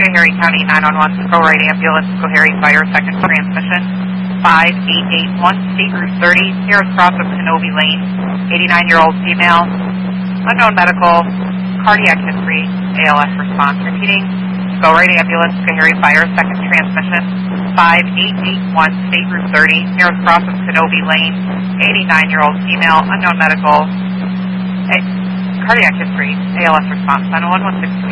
Schoharie County 911, Schoharie Ambulance, Schoharie Fire, second transmission, 5881 State Route 30, nearest cross of Kenobi Lane, 89-year-old female, unknown medical, cardiac history, ALS response. Repeating, Schoharie Ambulance, Schoharie Fire, second transmission, 5881 State Route 30, nearest cross of Kenobi Lane, 89-year-old female, unknown medical, cardiac history, ALS response. 911 16